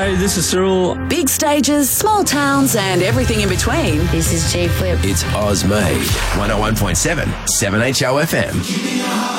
Hey, this is Cyril. Big stages, small towns, and everything in between. This is G Flip. It's Oz Made, 101.7, 7HO FM.